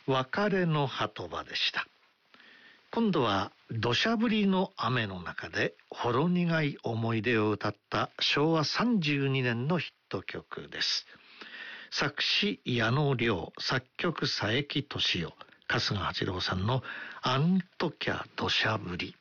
別れの鳩場でした。今度は土砂降りの雨の中でほろ苦い思い出を歌った昭和32年のヒット曲です。作詞矢野亮、作曲佐伯俊夫、春日八郎さんのあんときゃ土砂降り。